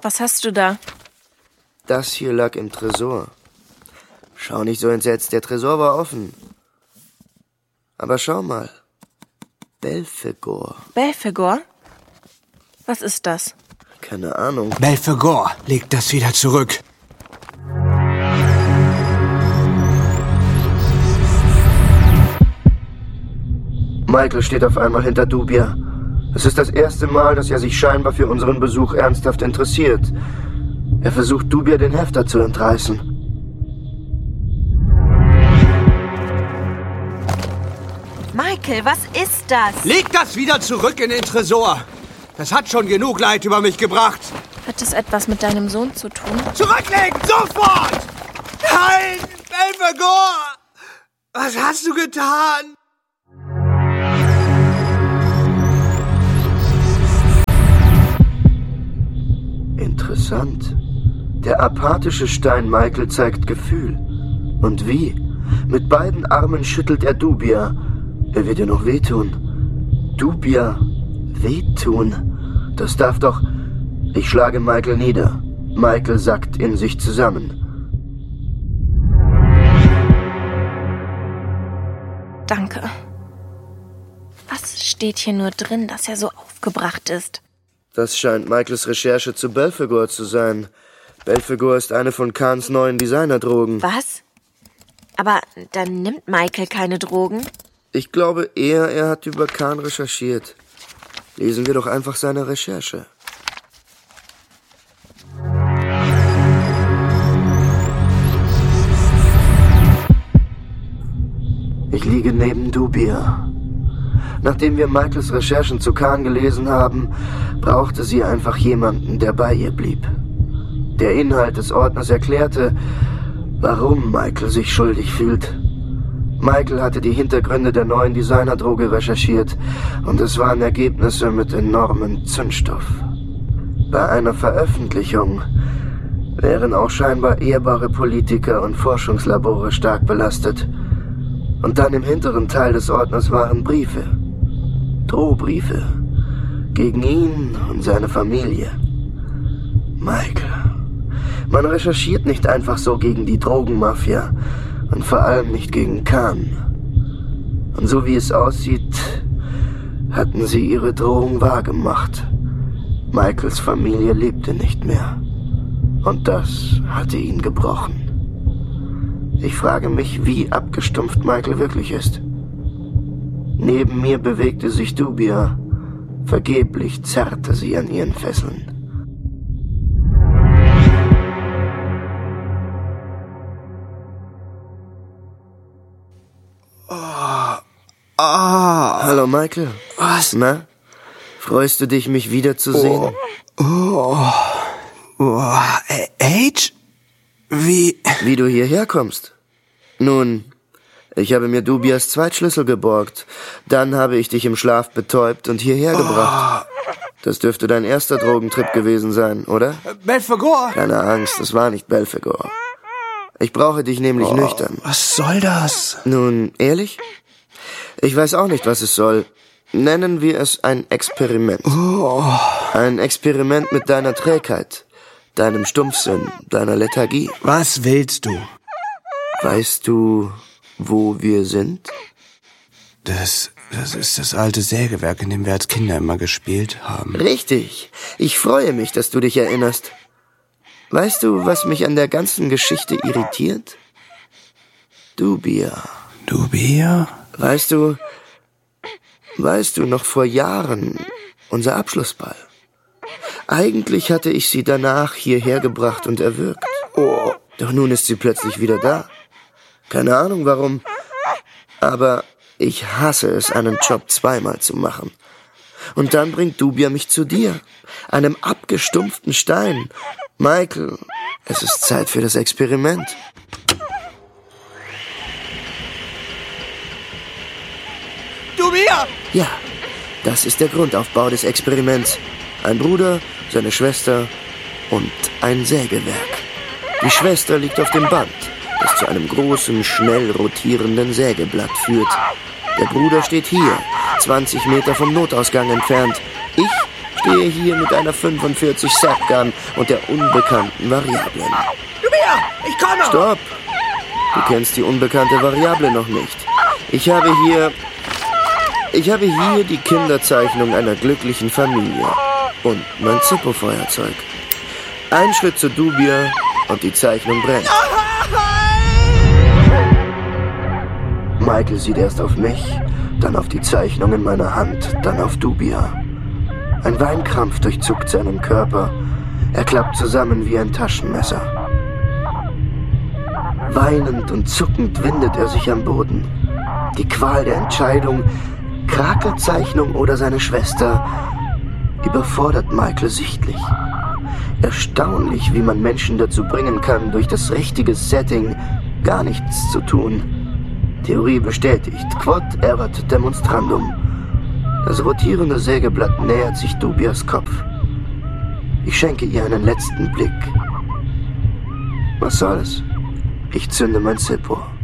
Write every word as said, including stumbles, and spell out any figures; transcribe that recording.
Was hast du da? Das hier lag im Tresor. Schau nicht so entsetzt, der Tresor war offen. Aber schau mal. Belphegor. Belphegor? Was ist das? Keine Ahnung. Belphegor legt das wieder zurück. Michael steht auf einmal hinter Dubia. Es ist das erste Mal, dass er sich scheinbar für unseren Besuch ernsthaft interessiert. Er versucht, Dubia den Hefter zu entreißen. Michael, was ist das? Leg das wieder zurück in den Tresor. Das hat schon genug Leid über mich gebracht. Hat es etwas mit deinem Sohn zu tun? Zurücklegen, sofort! Nein, Belphegor! Was hast du getan? Interessant. Der apathische Stein Michael zeigt Gefühl. Und wie? Mit beiden Armen schüttelt er Dubia. Er wird ihr noch wehtun. Dubia, wehtun? Das darf doch... Ich schlage Michael nieder. Michael sackt in sich zusammen. Danke. Was steht hier nur drin, dass er so aufgebracht ist? Das scheint Michaels Recherche zu Belphegor zu sein. Belphegor ist eine von Khans neuen Designerdrogen. Was? Aber dann nimmt Michael keine Drogen? Ich glaube eher, er hat über Khan recherchiert. Lesen wir doch einfach seine Recherche. Ich liege neben Dubia. Nachdem wir Michaels Recherchen zu Khan gelesen haben, brauchte sie einfach jemanden, der bei ihr blieb. Der Inhalt des Ordners erklärte, warum Michael sich schuldig fühlt. Michael hatte die Hintergründe der neuen Designerdroge recherchiert und es waren Ergebnisse mit enormem Zündstoff. Bei einer Veröffentlichung wären auch scheinbar ehrbare Politiker und Forschungslabore stark belastet. Und dann im hinteren Teil des Ordners waren Briefe. Drohbriefe. Gegen ihn und seine Familie. Michael. Man recherchiert nicht einfach so gegen die Drogenmafia. Und vor allem nicht gegen Khan. Und so wie es aussieht, hatten sie ihre Drohung wahrgemacht. Michaels Familie lebte nicht mehr. Und das hatte ihn gebrochen. Ich frage mich, wie abgestumpft Michael wirklich ist. Neben mir bewegte sich Dubia. Vergeblich zerrte sie an ihren Fesseln. Oh. Oh. Hallo Michael. Was? Na? Freust du dich, mich wiederzusehen? Oh. Oh. Oh. Age? Wie? Wie du hierher kommst? Nun, ich habe mir Dubias Zweitschlüssel geborgt. Dann habe ich dich im Schlaf betäubt und hierher oh. gebracht. Das dürfte dein erster Drogentrip gewesen sein, oder? Belphegor? Keine Angst, es war nicht Belphegor. Ich brauche dich nämlich oh, nüchtern. Was soll das? Nun, ehrlich? Ich weiß auch nicht, was es soll. Nennen wir es ein Experiment. Oh. Ein Experiment mit deiner Trägheit, deinem Stumpfsinn, deiner Lethargie. Was willst du? Weißt du, wo wir sind? Das, das ist das alte Sägewerk, in dem wir als Kinder immer gespielt haben. Richtig. Ich freue mich, dass du dich erinnerst. Weißt du, was mich an der ganzen Geschichte irritiert? Dubia. Dubia? Weißt du, weißt du, noch vor Jahren, unser Abschlussball. Eigentlich hatte ich sie danach hierher gebracht und erwürgt. Oh. Doch nun ist sie plötzlich wieder da. Keine Ahnung warum, aber ich hasse es, einen Job zweimal zu machen. Und dann bringt Dubia mich zu dir, einem abgestumpften Stein. Michael, es ist Zeit für das Experiment. Dubia! Ja, das ist der Grundaufbau des Experiments. Ein Bruder, seine Schwester und ein Sägewerk. Die Schwester liegt auf dem Band, das zu einem großen, schnell rotierenden Sägeblatt führt. Der Bruder steht hier, zwanzig Meter vom Notausgang entfernt. Ich stehe hier mit einer fünfundvierzig Satgun und der unbekannten Variablen. Dubia, ich komme! Stopp! Du kennst die unbekannte Variable noch nicht. Ich habe hier... Ich habe hier die Kinderzeichnung einer glücklichen Familie. Und mein Zippo-Feuerzeug. Ein Schritt zu Dubia und die Zeichnung brennt. Michael sieht erst auf mich, dann auf die Zeichnung in meiner Hand, dann auf Dubia. Ein Weinkrampf durchzuckt seinen Körper. Er klappt zusammen wie ein Taschenmesser. Weinend und zuckend windet er sich am Boden. Die Qual der Entscheidung, Krakelzeichnung oder seine Schwester, überfordert Michael sichtlich. Erstaunlich, wie man Menschen dazu bringen kann, durch das richtige Setting gar nichts zu tun. Theorie bestätigt, quod erat demonstrandum. Das rotierende Sägeblatt nähert sich Dubias Kopf. Ich schenke ihr einen letzten Blick. Was soll's? Ich zünde mein Zippo.